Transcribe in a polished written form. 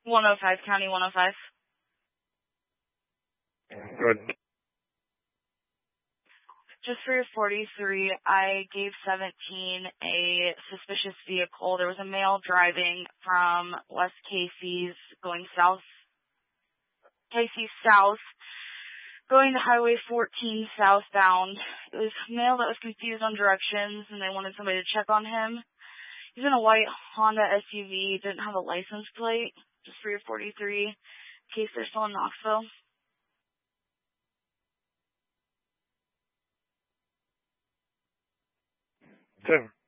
105, County 105. Good. Just for your 43, I gave 17 a suspicious vehicle. There was a male driving from West Casey's going south, Casey's south, going to Highway 14 southbound. It was a male that was confused on directions, and they wanted somebody to check on him. He's in a white Honda SUV, didn't have a license plate, just for your 43, in case they're still in Knoxville. Okay.